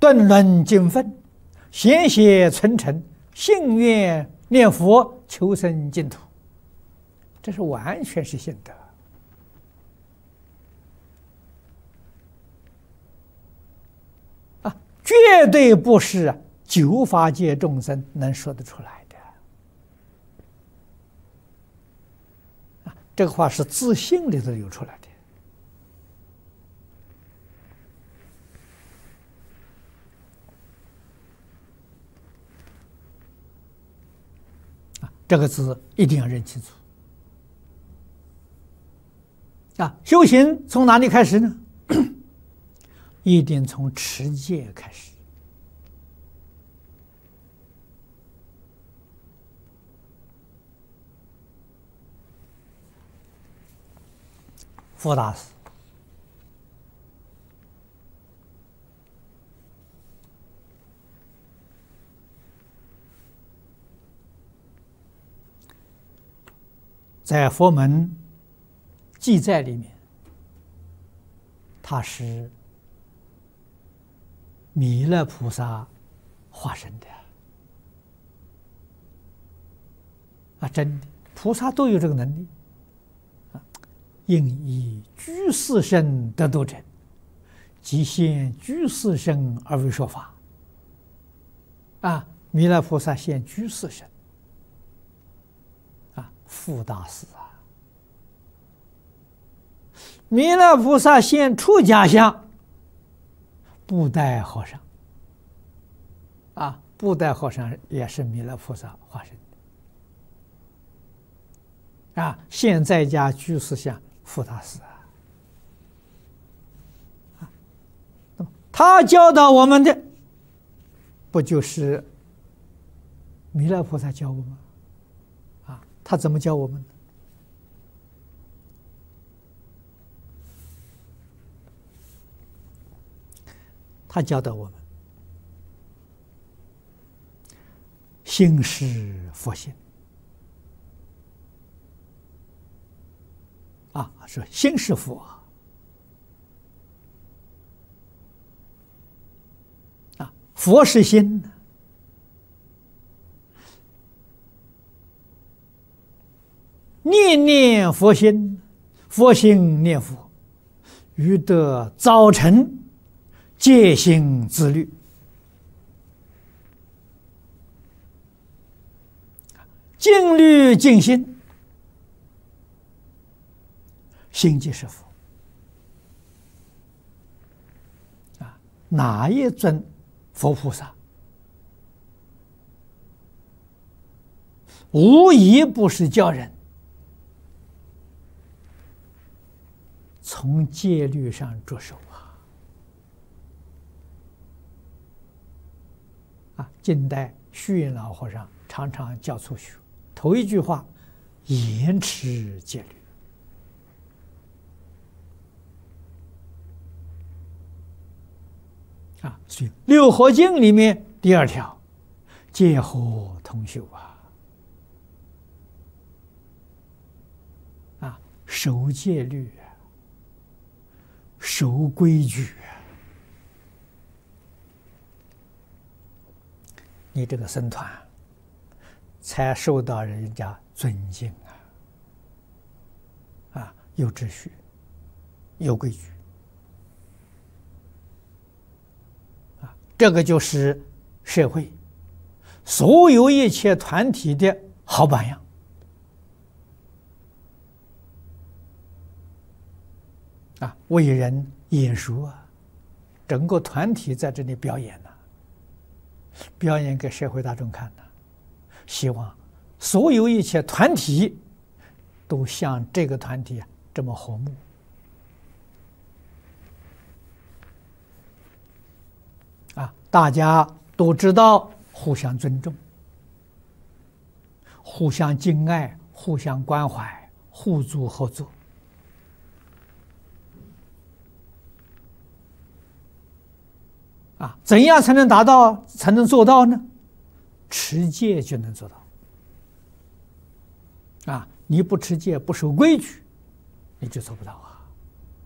顿论经分，贤邪存诚，信愿念佛，求生净土。这是完全是信德啊，绝对不是九法界众生能说得出来的啊。这个话是自信里头流出来的。这个字一定要认清楚啊！修行从哪里开始呢？一定从持戒开始。佛大师在佛门记载里面，他是弥勒菩萨化身的啊！真的，菩萨都有这个能力啊！应以居士身得度者，即现居士身而为说法啊！弥勒菩萨现居士身。富大师啊，弥勒菩萨现出家相，布袋和尚啊，布袋和尚也是弥勒菩萨化身的啊。现在家居士相富大师啊，那么他教导我们的，不就是弥勒菩萨教我们？他怎么教我们的？他教导我们心是佛性啊，说心是佛啊，佛是心呢。念念佛心，佛心念佛，欲得早晨戒心自律。静虑静心，心即是佛啊！哪一尊佛菩萨，无一不是教人从戒律上着手啊！近代虚云老和尚常常教初学，头一句话：严持戒律啊！所以《六合经》里面第2条：戒和同修啊！守戒律，守规矩，你这个僧团才受到人家尊敬啊！有秩序，有规矩啊！这个就是社会所有一切团体的好榜样。啊，为人演说啊，整个团体在这里表演呢，表演给社会大众看呢，希望所有一切团体都像这个团体这么和睦啊，大家都知道互相尊重、互相敬爱、互相关怀、互助合作。啊，怎样才能达到、才能做到呢？持戒就能做到。啊，你不持戒、不守规矩，你就做不到啊。